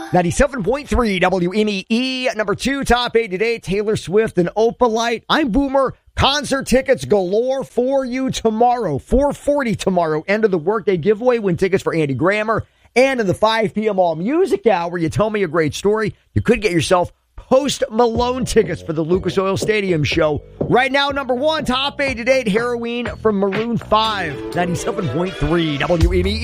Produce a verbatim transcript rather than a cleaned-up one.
ninety-seven point three W M E E. Number two, top eight today, Taylor Swift and Opalite. I'm Boomer. Concert tickets galore for you tomorrow. four forty tomorrow, end of the workday giveaway. Win tickets for Andy Grammer. And in the five p.m. All Music Hour, you tell me a great story. You could get yourself Post Malone tickets for the Lucas Oil Stadium show. Right now, number one, top eight to date, Heroine from Maroon five. ninety-seven point three W M E E.